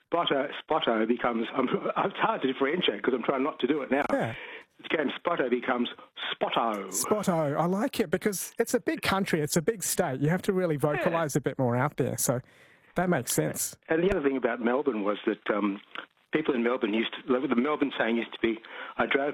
Spotto becomes... it's hard to differentiate because I'm trying not to do it now. Yeah. It's going Spotto becomes Spotto. Spotto. I like it because it's a big country. It's a big state. You have to really vocalise a bit more out there. So that makes sense. And the other thing about Melbourne was that people in Melbourne the Melbourne saying used to be, I drove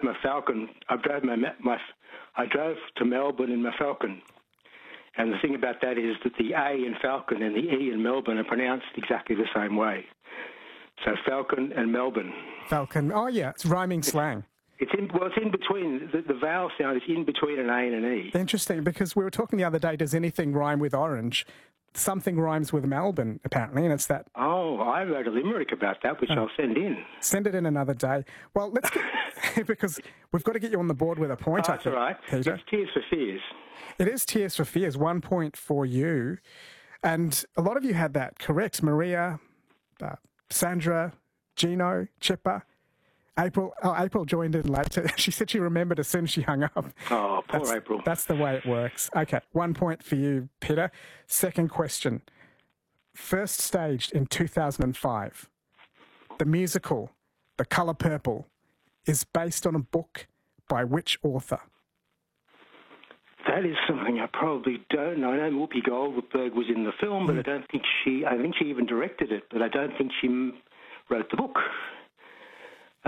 to Melbourne in my Falcon. And the thing about that is that the A in Falcon and the E in Melbourne are pronounced exactly the same way. So Falcon and Melbourne. Falcon. Oh, yeah. It's rhyming slang. It's in between. The vowel sound is in between an A and an E. Interesting, because we were talking the other day, does anything rhyme with orange? Something rhymes with Melbourne, apparently, and it's that... Oh, I wrote a limerick about that, which I'll send in. Send it in another day. Well, let's get... because we've got to get you on the board with a point, I think, that's all right. Peter. It's Tears for Fears. It is Tears for Fears, 1 point for you. And a lot of you had that correct. Maria, Sandra, Gino, Chipper, April. Oh, April joined in later. She said she remembered as soon as she hung up. Oh, poor April. That's the way it works. Okay, 1 point for you, Peter. Second question. First staged in 2005. The musical, The Colour Purple, is based on a book by which author? That is something I probably don't know. I know Whoopi Goldberg was in the film, but I think she even directed it, but I don't think she wrote the book. No,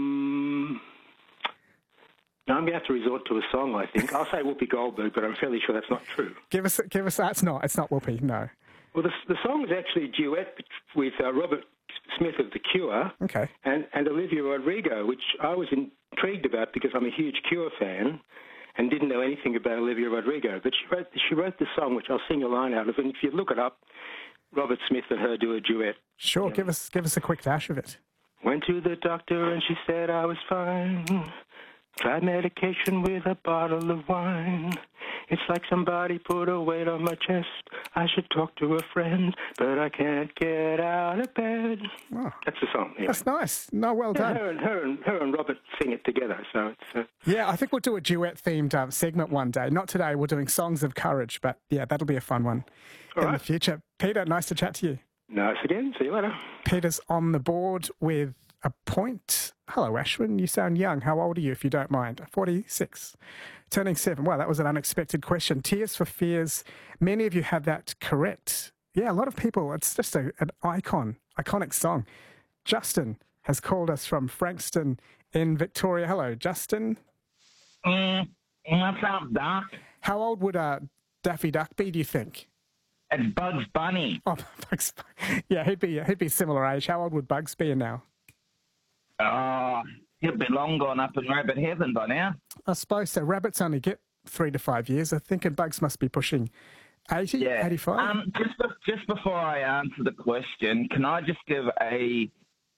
I'm going to have to resort to a song, I think. I'll say Whoopi Goldberg, but I'm fairly sure that's not true. Give us. It's not Whoopi. No. Well, the song is actually a duet with Robert Smith of The Cure, okay, and Olivia Rodrigo, which I was intrigued about because I'm a huge Cure fan and didn't know anything about Olivia Rodrigo. But she wrote the song, which I'll sing a line out of. And if you look it up, Robert Smith and her do a duet. Sure, yeah. Give us a quick dash of it. Went to the doctor and she said I was fine. Tried medication with a bottle of wine. It's like somebody put a weight on my chest. I should talk to a friend, but I can't get out of bed. Oh, that's the song. Anyway. That's nice. No, well done. Her and Robert sing it together. So it's. Yeah, I think we'll do a duet-themed segment one day. Not today. We're doing Songs of Courage, but yeah, that'll be a fun one in the future. Peter, nice to chat to you. Nice again. See you later. Peter's on the board with a point. Hello, Ashwin. You sound young. How old are you, if you don't mind? 46. Turning 7. Wow, that was an unexpected question. Tears for Fears. Many of you have that correct. Yeah, a lot of people. It's just an iconic song. Justin has called us from Frankston in Victoria. Hello, Justin. What's up, Doc? How old would Daffy Duck be, do you think? It's Bugs Bunny. Oh, Bugs Bunny. Yeah, he'd be similar age. How old would Bugs be now? He'll be long gone up in rabbit heaven by now. I suppose so. Rabbits only get 3 to 5 years. I think Bugs must be pushing 80, 85. Just before I answer the question, can I just give a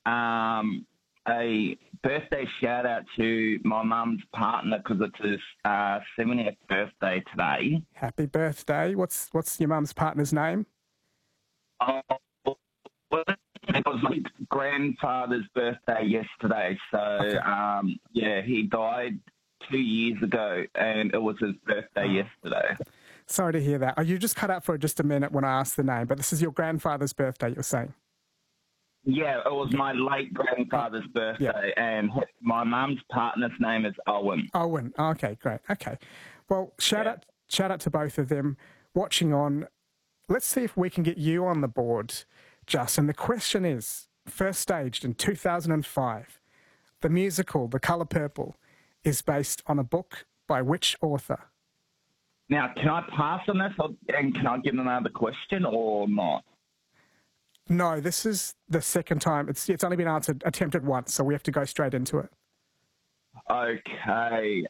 birthday shout out to my mum's partner because it's his 70th birthday today. Happy birthday! What's your mum's partner's name? It was my grandfather's birthday yesterday. So, okay. He died 2 years ago, and it was his birthday yesterday. Sorry to hear that. Oh, you just cut out for just a minute when I asked the name, but this is your grandfather's birthday, you're saying? Yeah, it was my late grandfather's birthday, and my mum's partner's name is Owen. Owen. Okay, great. Okay. Well, shout out to both of them watching on. Let's see if we can get you on the board, Justin. The question is, first staged in 2005, the musical The Colour Purple is based on a book by which author? Now, can I pass on this, and can I get another question or not? No, this is the second time. It's only been attempted once, so we have to go straight into it. Okay.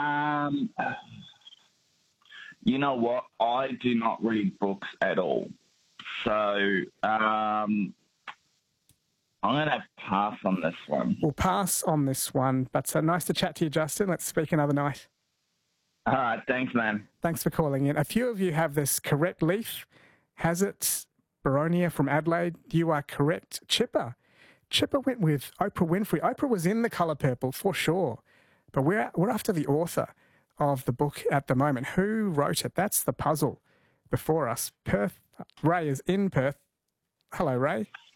You know what? I do not read books at all. So I'm going to pass on this one. We'll pass on this one, but nice to chat to you, Justin. Let's speak another night. All right. Thanks, man. Thanks for calling in. A few of you have this correct. Leaf has it. Baronia from Adelaide, you are correct. Chipper went with Oprah Winfrey. Oprah was in The Colour Purple for sure, but we're after the author of the book at the moment. Who wrote it? That's the puzzle before us. Perth. Ray is in Perth. Hello, Ray.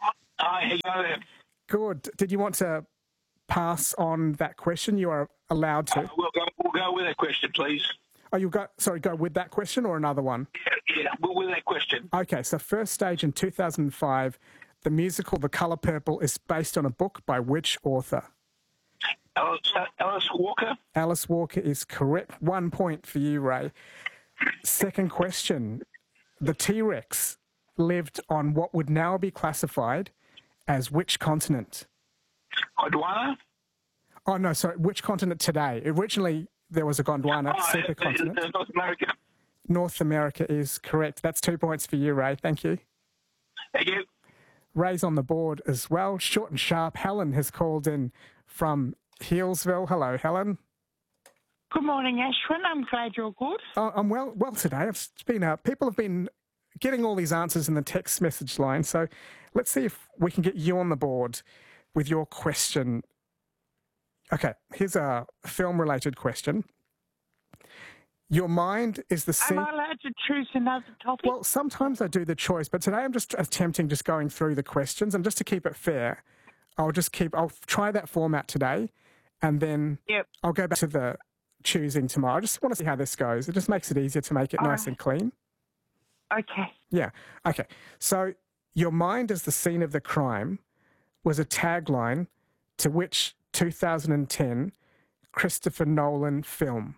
Hi, how you going? Good. Did you want to pass on that question? You are allowed to. We'll go with that question, please. Oh, go with that question or another one? Yeah, we'll with that question. Okay, so first stage in 2005, the musical The Colour Purple is based on a book by which author? Alice Walker. Alice Walker is correct. 1 point for you, Ray. Second question. The T-Rex lived on what would now be classified as which continent? Gondwana. Oh, no, sorry. Which continent today? Originally, there was a Gondwana supercontinent. North America. North America is correct. That's 2 points for you, Ray. Thank you. Thank you. Ray's on the board as well. Short and sharp. Helen has called in from Healesville. Hello, Helen. Good morning, Ashwin. I'm glad you're good. Oh, I'm well today. It's been people have been getting all these answers in the text message line. So let's see if we can get you on the board with your question. Okay, here's a film-related question. Your mind is the scene. Am I allowed to choose another topic? Well, sometimes I do the choice, but today I'm just attempting just going through the questions, and just to keep it fair, I'll try that format today, and then I'll go back to the choosing tomorrow. I just want to see how this goes. It just makes it easier to make it nice and clean. Okay. Yeah. Okay. So, your mind is the scene of the crime was a tagline to which 2010 Christopher Nolan film?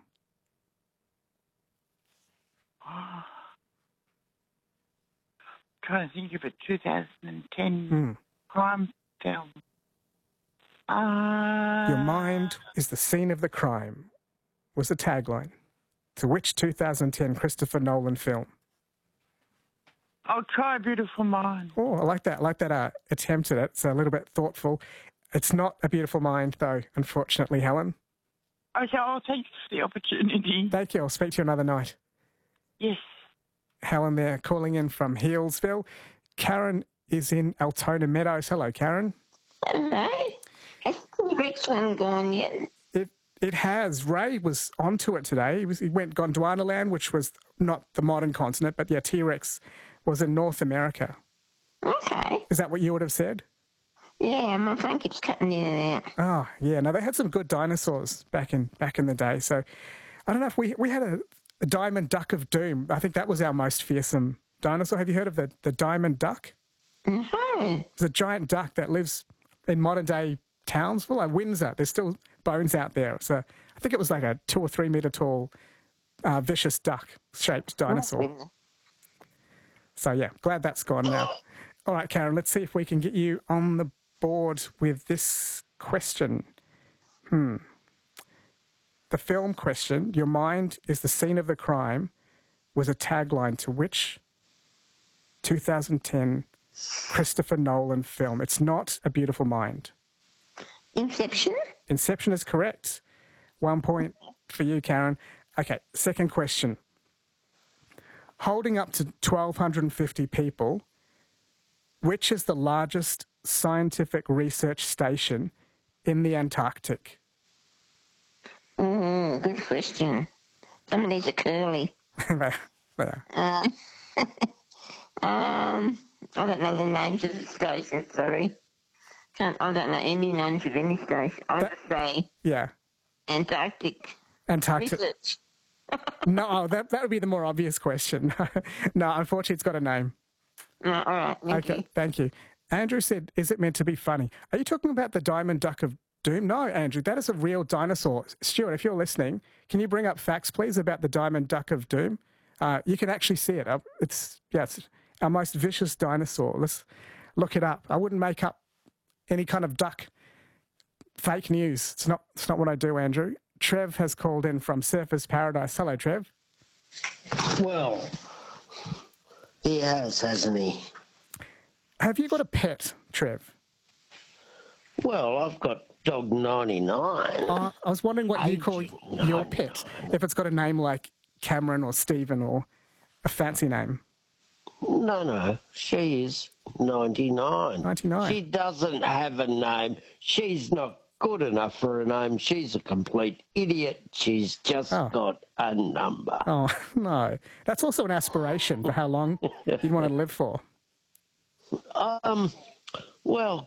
Trying to think of a 2010 crime film. Your mind is the scene of the crime was the tagline to which 2010 Christopher Nolan film? I'll try A Beautiful Mind. Oh, I like that. I like that attempt at it. It's a little bit thoughtful. It's not A Beautiful Mind, though, unfortunately, Helen. Okay, I'll take the opportunity. Thank you. I'll speak to you another night. Yes. Helen there, calling in from Healesville. Karen is in Altona Meadows. Hello, Karen. Hello. Has the Rex one gone yet? It has. Ray was onto it today. He went Gondwana land, which was not the modern continent, but yeah, T-Rex was in North America. Okay. Is that what you would have said? Yeah, my phone keeps cutting in and out. Oh, yeah. No, they had some good dinosaurs back in the day. So I don't know if we had a diamond duck of doom. I think that was our most fearsome dinosaur. Have you heard of the diamond duck? Mm-hmm. It's a giant duck that lives in modern day Townsville, like Windsor. There's still bones out there. So I think it was like a 2 or 3 meter tall, vicious duck-shaped dinosaur. So yeah, glad that's gone now. All right, Karen, let's see if we can get you on the board with this question. The film question, your mind is the scene of the crime, was a tagline to which 2010 Christopher Nolan film? It's not A Beautiful Mind. Inception? Inception is correct. 1 point for you, Karen. Okay, second question. Holding up to 1,250 people, which is the largest scientific research station in the Antarctic? Good question. Some of these are curly. There. I don't know the names of the stations, sorry. I don't know any names of any station. I'll just say Yeah. Antarctic Research. No, that would be the more obvious question. No, unfortunately, it's got a name. All right, thank you. Thank you. Andrew said, is it meant to be funny? Are you talking about the diamond duck of doom? No, Andrew, that is a real dinosaur. Stuart, if you're listening, can you bring up facts, please, about the diamond duck of doom? You can actually see it. It's our most vicious dinosaur. Let's look it up. I wouldn't make up any kind of duck fake news. It's not what I do, Andrew. Trev has called in from Surfers Paradise. Hello, Trev. Well, he has, hasn't he? Have you got a pet, Trev? Well, I've got dog 99. I was wondering what you call your pet. If it's got a name like Cameron or Stephen or a fancy name. No, she is 99. 99. She doesn't have a name. She's not good enough for a name. She's a complete idiot. She's just got a number. Oh, no. That's also an aspiration for how long you'd want to live for. Well,